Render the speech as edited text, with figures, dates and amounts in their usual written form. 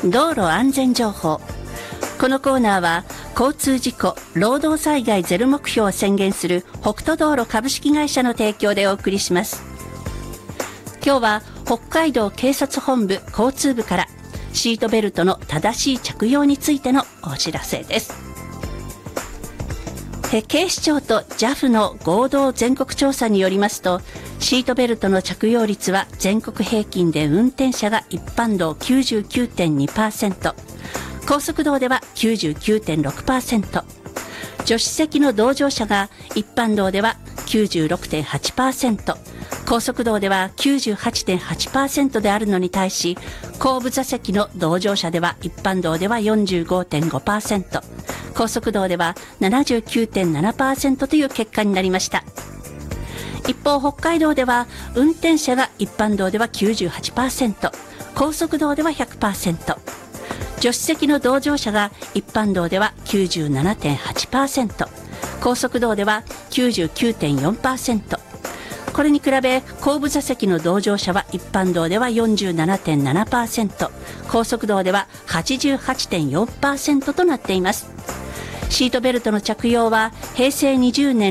道路安全情報。このコーナーは交通事故・労働災害ゼロ目標を宣言する北斗道路株式会社の提供でお送りします。今日は北海道警察本部交通部からシートベルトの正しい着用についてのお知らせです。警視庁と JAF の合同全国調査によりますと、シートベルトの着用率は全国平均で運転者が一般道 99.2%、高速道では 99.6%、助手席の同乗者が一般道では 96.8%、高速道では 98.8% であるのに対し、後部座席の同乗者では一般道では 45.5%、高速道では 79.7% という結果になりました。一方、北海道では運転者が一般道では 98%、高速道では 100%、助手席の同乗者が一般道では 97.8%、高速道では 99.4%、これに比べ後部座席の同乗者は一般道では 47.7%、高速道では 88.4% となっています。シートベルトの着用は平成20年